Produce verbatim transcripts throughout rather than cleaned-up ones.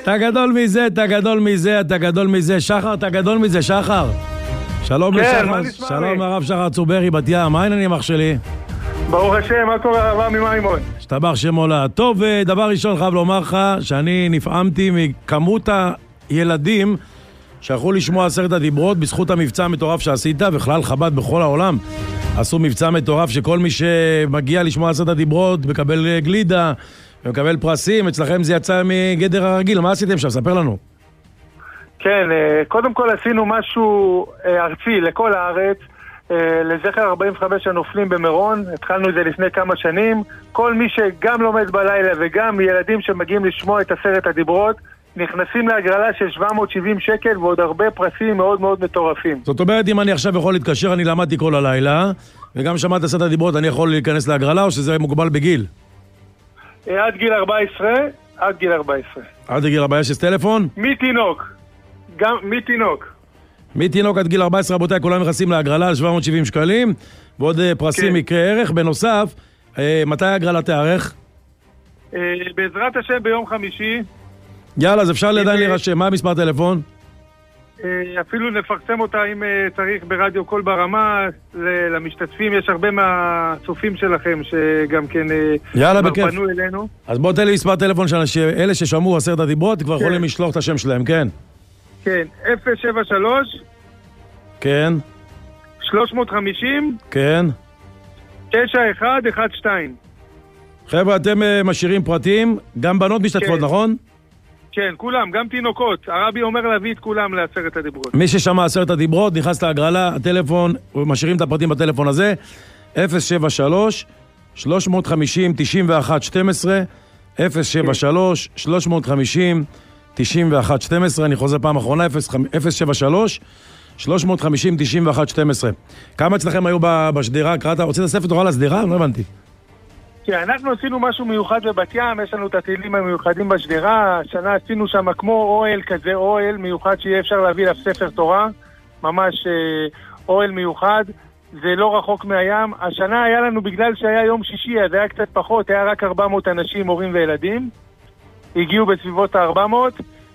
אתה גדול מזה, אתה גדול מזה, אתה גדול מזה. שחר, אתה גדול מזה, שחר. שלום לשחר, שלום לרב שחר צוברי בת ים. מה העניינים אח שלי? ברוך השם, מה קורה הרב ממימון? שתבח שם עולה. טוב, דבר ראשון חייב לומר לך שאני נפעמתי מכמות הילדים שהלכו לשמוע עשרת הדיברות בזכות המבצע המטורף שעשית, וכלל חב"ד בכל העולם עשו מבצע מטורף שכל מי שמגיע לשמוע עשרת הדיברות מקבל גלידה ומקבל פרסים. אצלכם זה יצא מגדר הרגיל. מה עשיתם שם? ספר לנו. כן, קודם כל עשינו משהו ארצי לכל הארץ, לזכר ארבעים וחמש הנופלים במירון. התחלנו את זה לפני כמה שנים. כל מי שגם לומד בלילה וגם ילדים שמגיעים לשמוע את עשרת הדיברות נכנסים להגרלה של שבע מאות שבעים שקל ועוד הרבה פרסים מאוד מאוד מטורפים. זאת אומרת, אם אני עכשיו יכול להתקשר, אני למדתי כל הלילה וגם שמעת עשרת הדיברות, אני יכול להיכנס להגרלה או שזה מוגבל בגיל? עד גיל ארבע עשרה, עד גיל ארבע עשרה. עד גיל ארבע עשרה יש טלפון? מתינוק. גם מתינוק. מתינוק עד גיל ארבע עשרה, רבותיי, כולם נכנסים להגרלה על שבע מאות שבעים שקלים, ועוד פרסים כן. יקרה ערך. בנוסף, מתי ההגרלה תארך? בעזרת השם ביום חמישי. יאללה, אז אפשר לידיים להירשם. מה המספר טלפון? אפילו נפרסם אותה אם צריך ברדיו קול ברמה. למשתתפים יש הרבה מהצופים שלכם שגם כן פנו אלינו. אז בוא תן לי מספר טלפון שאלה ששמעו עשרת הדיברות כבר יכולים לשלוח את השם שלהם, כן? כן, אפס שבע שלוש כן שלוש מאות וחמישים כן תשע אחד אחד שתיים. חבר'ה, אתם משאירים פרטים, גם בנות משתתפות, נכון? כן, כולם, גם תינוקות. הרבי אומר להביא את כולם לעשרת הדיברות. מי ששמע עשרת הדיברות, נכנס להגרלה, הטלפון, משאירים את הפרטים בטלפון הזה, אפס שבע שלוש שלוש מאות וחמישים תשעים ואחת שתים עשרה, אפס שבע שלוש שלוש מאות וחמישים תשעים ואחת שתים עשרה, אני חוזר פעם אחרונה, אפס שבע שלוש שלוש מאות וחמישים תשעים ואחת שתים עשרה. כמה אצלכם היו בשדרה? קראת, רוצה לספר תורה לסדרה? לא הבנתי. כן, אנחנו עשינו משהו מיוחד בבת ים, יש לנו את התהילים המיוחדים בשדרה, השנה עשינו שם כמו אוהל כזה, אוהל מיוחד שיהיה אפשר להביא לך ספר תורה, ממש אה, אוהל מיוחד, זה לא רחוק מהים. השנה היה לנו, בגלל שהיה יום שישי, אז היה קצת פחות, היה רק ארבע מאות אנשים, הורים וילדים, הגיעו בסביבות ה-ארבע מאות,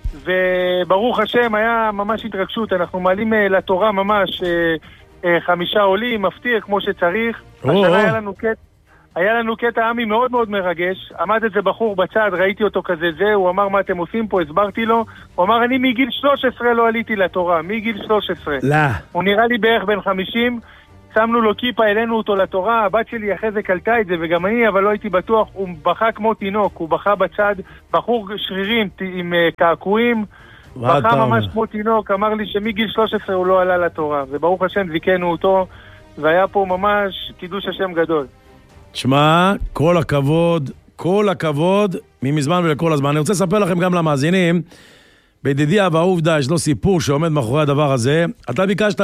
וברוך השם היה ממש התרגשות, אנחנו מעלים אה, לתורה ממש אה, אה, חמישה עולים, מפתיע כמו שצריך. השנה היה לנו קטע, היה לנו קטע עמי מאוד מאוד מרגש, עמד איזה בחור בצד, ראיתי אותו כזה זה, הוא אמר מה אתם עושים פה, הסברתי לו, הוא אמר אני מגיל שלוש עשרה לא עליתי לתורה, מגיל שלוש עשרה. לא. הוא נראה לי בערך בן חמישים, שמנו לו כיפה, העלינו אותו לתורה, הבת שלי אחרי זה קלטה את זה וגם אני, אבל לא הייתי בטוח, הוא בכה כמו תינוק, הוא בכה בצד, בחור שרירים עם uh, קעקועים, בכה ממש כמו תינוק, אמר לי שמגיל שלוש עשרה הוא לא עלה לתורה, וברוך השם זיכנו אותו, והיה פה ממש קידוש השם גדול. תשמע, כל הכבוד, כל הכבוד, ממזמן ולכל הזמן. אני רוצה לספר לכם גם למאזינים, בידידי אב העובדה, יש לו סיפור שעומד מאחורי הדבר הזה. אתה ביקשת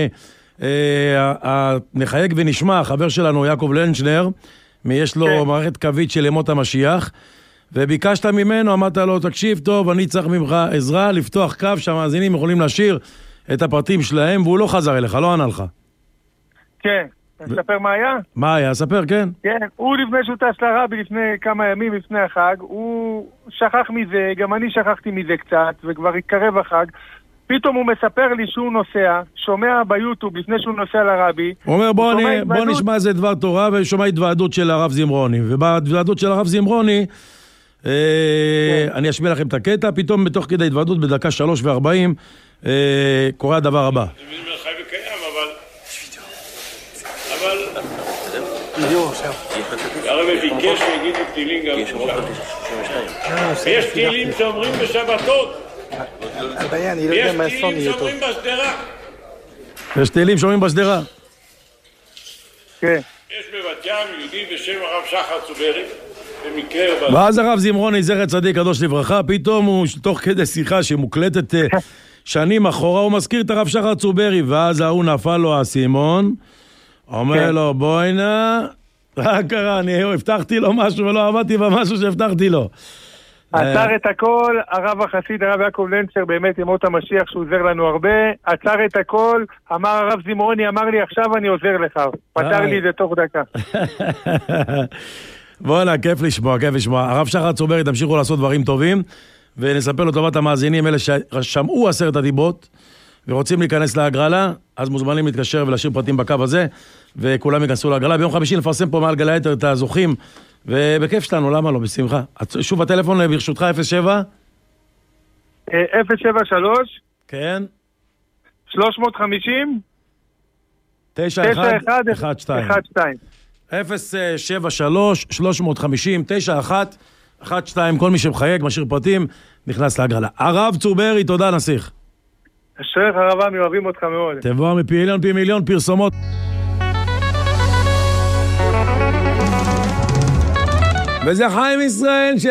מנחייג ונשמע, חבר שלנו יעקב לנצ'נר, יש לו מערכת קווית של ימות המשיח, וביקשת ממנו, אמרת לו, תקשיב טוב, אני צריך ממך עזרה, לפתוח קו שהמאזינים יכולים להשאיר את הפרטים שלהם, והוא לא חזר אליך, לא ענה לך. כן. נספר מה היה? מה היה? ספר, כן. כן, הוא לפני שהוא טס לרבי, לפני כמה ימים, לפני החג, הוא שכח מזה, גם אני שכחתי מזה קצת, וכבר התקרב החג. פתאום הוא מספר לי שהוא נוסע, שומע ביוטיוב לפני שהוא נוסע לרבי. הוא אומר, בוא, אני, בוא נשמע איזה דבר תורה, ושומע התוועדות של הרב זמרוני. ובהתוועדות של הרב זמרוני, אה, כן. אני אשמיע לכם את הקטע, פתאום בתוך כדי התוועדות, בדקה שלוש וארבעים, אה, קורה הדבר הבא. הרב ביקש שיגידו תהילים גם עכשיו. יש תהילים שאומרים בשבתות. יש תהילים שאומרים בשדרה. יש תהילים שאומרים בשדרה. כן. יש בבת ים יהודי בשם הרב שחר צוברי, במקרה... ואז הרב זמרוני, זכר צדיק קדוש לברכה, פתאום הוא תוך כדי שיחה שמוקלטת שנים אחורה, הוא מזכיר את הרב שחר צוברי, ואז ההוא נפל לו האסימון, אומר לו, בואי נא, רק קרה, אני הבטחתי לו משהו ולא עבדתי במשהו שהבטחתי לו. עצר את הכל, הרב החסיד, הרב יעקב לנצ'נר, באמת ימות המשיח שהוא עוזר לנו הרבה, עצר את הכל, אמר הרב זמרוני, אמר לי עכשיו אני עוזר לך, פתר לי את זה תוך דקה. בוא'נה, כיף לשמוע, כיף לשמוע. הרב שחר צוברי, תמשיכו לעשות דברים טובים, ונספר לטובת המאזינים, אלה ששמעו עשרת הדיברות, ורוצים להיכנס להגרלה, אז מוזמנים להתקשר ולהשאיר פרטים בקו הזה, וכולם ייכנסו להגרלה. ביום חמישי נפרסם פה מעל גלי היתר את הזוכים, ובכיף שלנו, למה לא? בשמחה. שוב הטלפון ברשותך, אפס שבע? אפס שבע שלוש. כן. שלוש מאות וחמישים. תשע אחת אחת שתיים. אפס שבע שלוש שלוש מאות וחמישים תשע אחת אחת שתיים. כל מי שמחייג, משאיר פרטים, נכנס להגרלה. הרב צוברי, תודה נסיך. אשריך הרבה, אוהבים אותך מאוד. תבוא מפי מיליון פי מיליון פרסומות. וזה חיים ישראל